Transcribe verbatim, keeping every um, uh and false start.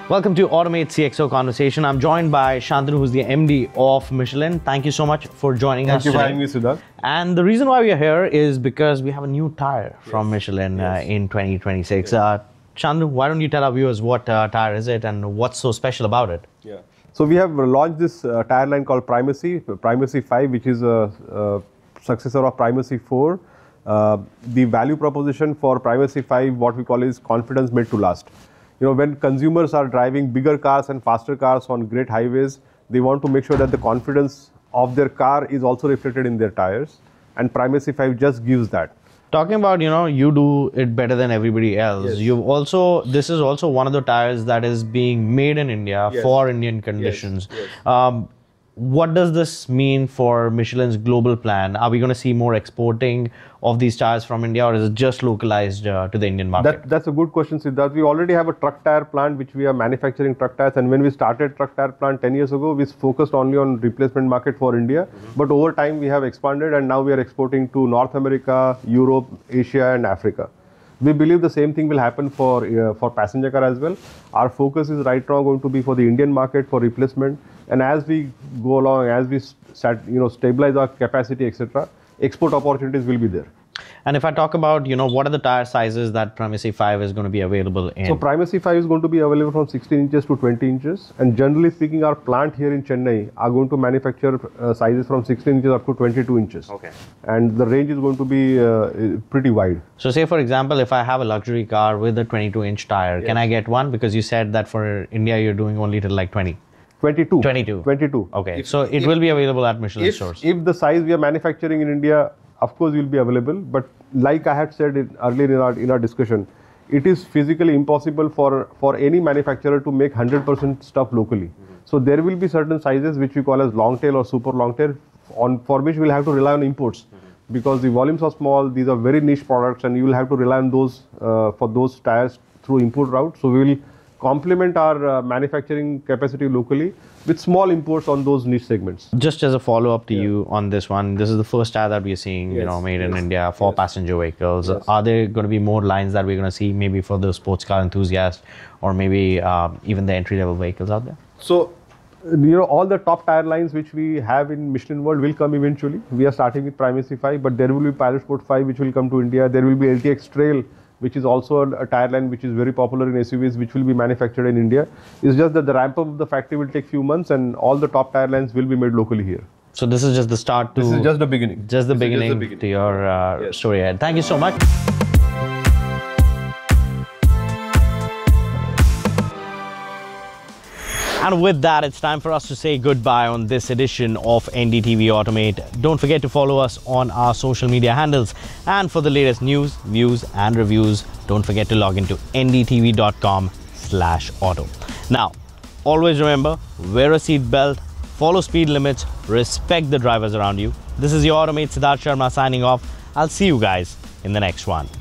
Welcome to Automate C X O Conversation. I'm joined by Shantanu, who's the M D of Michelin. Thank you so much for joining Thank us you today. for having me, Siddharth. And the reason why we are here is because we have a new tire from Yes. Michelin Yes. uh, in twenty twenty-six. Yes. Uh, Shantanu, why don't you tell our viewers what uh, tire is it and what's so special about it? Yeah. So we have launched this uh, tire line called Primacy, Primacy five, which is a, a successor of Primacy four. Uh, the value proposition for Primacy five, what we call is confidence made to last. You know, when consumers are driving bigger cars and faster cars on great highways, they want to make sure that the confidence of their car is also reflected in their tires. And Primacy five just gives that. Talking about, you know, you do it better than everybody else. Yes. You've also, this is also one of the tires that is being made in India Yes. for Indian conditions. Yes. Um, what does this mean for Michelin's global plan? Are we going to see more exporting of these tires from India, or is it just localized uh, to the Indian market? That, that's a good question, Siddharth. We already have a truck tire plant which we are manufacturing truck tires, and when we started truck tire plant ten years ago, we focused only on replacement market for India. Mm-hmm. But over time we have expanded, and now we are exporting to North America, Europe, Asia and Africa. We believe the same thing will happen for uh, for passenger car as well. Our focus is right now going to be for the Indian market for replacement, and as we go along, as we start, you know, stabilize our capacity, et cetera, export opportunities will be there. And if I talk about, you know, what are the tire sizes that Primacy five is going to be available in? So Primacy five is going to be available from sixteen inches to twenty inches, and generally speaking, our plant here in Chennai are going to manufacture uh, sizes from sixteen inches up to twenty-two inches. Okay. And the range is going to be uh, pretty wide. So say, for example, if I have a luxury car with a twenty-two inch tire, Yes. can I get one? Because you said that for India, you're doing only till like twenty. twenty-two. twenty-two. twenty-two. Okay. If- so it if- will be available at Michelin If, stores. if the size we are manufacturing in India, of course, will be available. But like I had said it earlier in our, in our discussion, it is physically impossible for, for any manufacturer to make one hundred percent stuff locally. Mm-hmm. So there will be certain sizes which we call as long tail or super long tail, on, for which we'll have to rely on imports. Mm-hmm. Because the volumes are small, these are very niche products, and you will have to rely on those uh, for those tires through import route. So we will complement our uh, manufacturing capacity locally with small imports on those niche segments. Just as a follow-up to Yeah. you on this one, this is the first tire that we're seeing, you Yes, know, made in yes, India for yes. passenger vehicles. Yes. Are there going to be more lines that we're going to see, maybe for the sports car enthusiast, or maybe um, even the entry-level vehicles out there? So, you know, all the top tire lines which we have in Michelin world will come eventually. We are starting with Primacy five, but there will be Pilot Sport five which will come to India. There will be L T X Trail, which is also a, a tire line which is very popular in S U Vs, which will be manufactured in India. It's just that the ramp up of the factory will take few months, and all the top tire lines will be made locally here. So this is just the start to... This is just the beginning. Just the, This is beginning, just the beginning. to your uh, Yes. story ahead. Thank you so much. And with that, it's time for us to say goodbye on this edition of N D T V Automate. Don't forget to follow us on our social media handles. And for the latest news, views and reviews, don't forget to log into N D T V dot com slash auto. Now, always remember, wear a seat belt, follow speed limits, respect the drivers around you. This is your Automate Siddharth Sharma signing off. I'll see you guys in the next one.